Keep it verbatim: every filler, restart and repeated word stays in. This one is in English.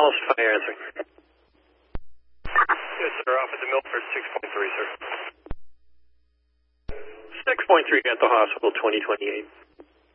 Falls Fire answering. Yes, sir. Off at the Milford, six point three, sir. six point three at the hospital, twenty twenty-eight.